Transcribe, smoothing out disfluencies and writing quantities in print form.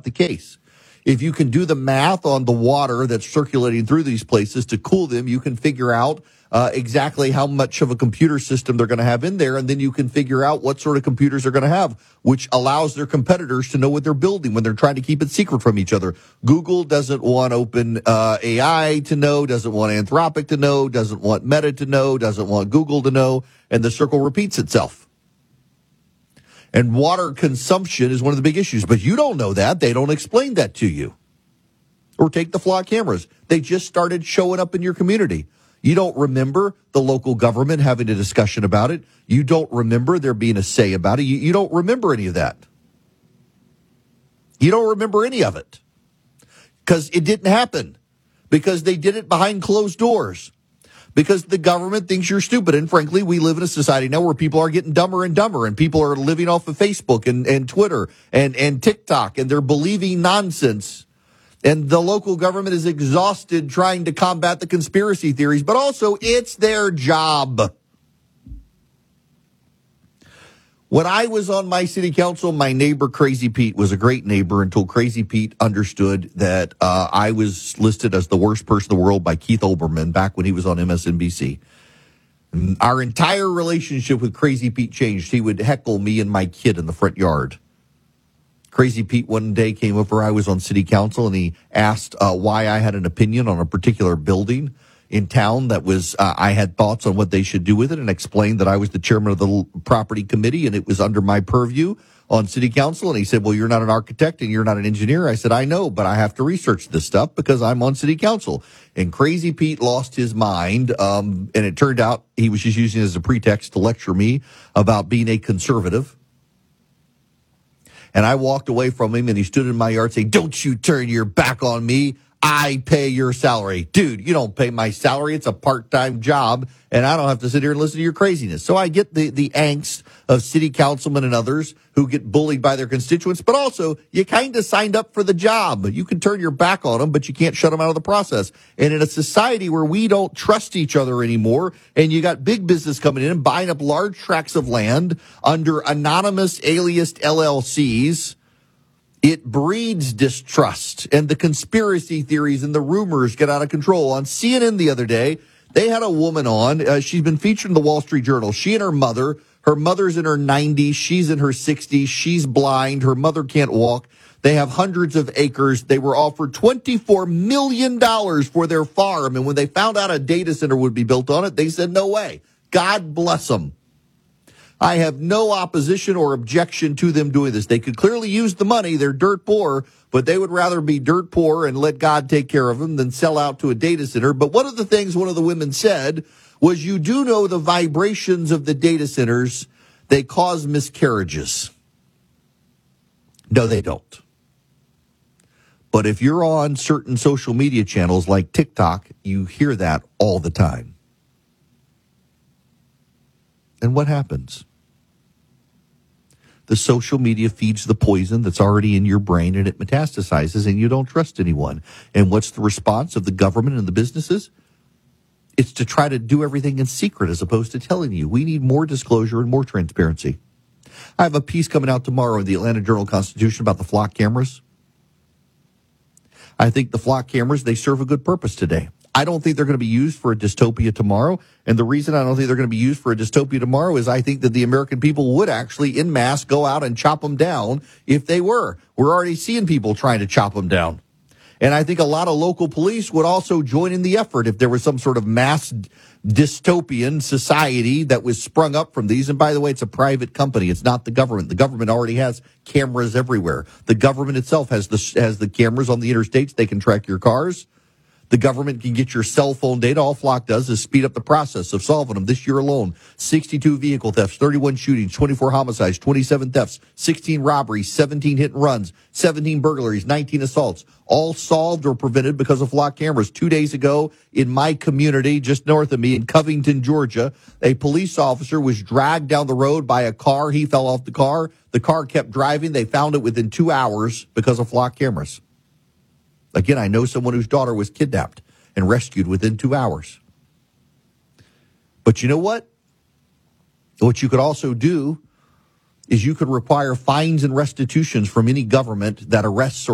the case. If you can do the math on the water that's circulating through these places to cool them, you can figure out exactly how much of a computer system they're going to have in there, and then you can figure out what sort of computers they're going to have, which allows their competitors to know what they're building when they're trying to keep it secret from each other. Google doesn't want Open AI to know, doesn't want Anthropic to know, doesn't want Meta to know, doesn't want Google to know, and the circle repeats itself. And water consumption is one of the big issues, but you don't know that. They don't explain that to you. Or take the flock cameras. They just started showing up in your community. You don't remember the local government having a discussion about it. You don't remember there being a say about it. You don't remember any of that. You don't remember any of it because it didn't happen, because they did it behind closed doors, because the government thinks you're stupid. And frankly, we live in a society now where people are getting dumber and dumber, and people are living off of Facebook and Twitter and TikTok, and they're believing nonsense. And the local government is exhausted trying to combat the conspiracy theories, but also it's their job. When I was on my city council, my neighbor, Crazy Pete, was a great neighbor until Crazy Pete understood that I was listed as the worst person in the world by Keith Olbermann back when he was on MSNBC. Our entire relationship with Crazy Pete changed. He would heckle me and my kid in the front yard. Crazy Pete one day came over. I was on city council, and he asked why I had an opinion on a particular building in town that was, I had thoughts on what they should do with it, and explained that I was the chairman of the property committee and it was under my purview on city council. And he said, well, you're not an architect and you're not an engineer. I said, I know, but I have to research this stuff because I'm on city council. And Crazy Pete lost his mind. And it turned out he was just using it as a pretext to lecture me about being a conservative. And I walked away from him, and he stood in my yard saying, don't you turn your back on me. I pay your salary. Dude, you don't pay my salary. It's a part-time job, and I don't have to sit here and listen to your craziness. So I get the angst of city councilmen and others who get bullied by their constituents, but also you kind of signed up for the job. You can turn your back on them, but you can't shut them out of the process. And in a society where we don't trust each other anymore, and you got big business coming in and buying up large tracts of land under anonymous aliased LLCs, it breeds distrust, and the conspiracy theories and the rumors get out of control. On CNN the other day, they had a woman on. She's been featured in the Wall Street Journal. She and her mother's in her 90s. She's in her 60s. She's blind. Her mother can't walk. They have hundreds of acres. They were offered $24 million for their farm. And when they found out a data center would be built on it, they said, no way. God bless them. I have no opposition or objection to them doing this. They could clearly use the money. They're dirt poor, but they would rather be dirt poor and let God take care of them than sell out to a data center. But one of the things one of the women said was, you do know the vibrations of the data centers, they cause miscarriages. No, they don't. But if you're on certain social media channels like TikTok, you hear that all the time. And what happens? The social media feeds the poison that's already in your brain, and it metastasizes, and you don't trust anyone. And what's the response of the government and the businesses? It's to try to do everything in secret as opposed to telling you. We need more disclosure and more transparency. I have a piece coming out tomorrow in the Atlanta Journal-Constitution about the flock cameras. I think the flock cameras, they serve a good purpose today. I don't think they're going to be used for a dystopia tomorrow. And the reason I don't think they're going to be used for a dystopia tomorrow is I think that the American people would actually en masse go out and chop them down if they were. We're already seeing people trying to chop them down. And I think a lot of local police would also join in the effort if there was some sort of mass dystopian society that was sprung up from these. And by the way, it's a private company. It's not the government. The government already has cameras everywhere. The government itself has the cameras on the interstates. They can track your cars. The government can get your cell phone data. All Flock does is speed up the process of solving them. This year alone, 62 vehicle thefts, 31 shootings, 24 homicides, 27 thefts, 16 robberies, 17 hit and runs, 17 burglaries, 19 assaults, all solved or prevented because of Flock cameras. 2 days ago, in my community, just north of me in Covington, Georgia, a police officer was dragged down the road by a car. He fell off the car. The car kept driving. They found it within 2 hours because of Flock cameras. Again, I know someone whose daughter was kidnapped and rescued within 2 hours. But you know what? What you could also do is you could require fines and restitutions from any government that arrests or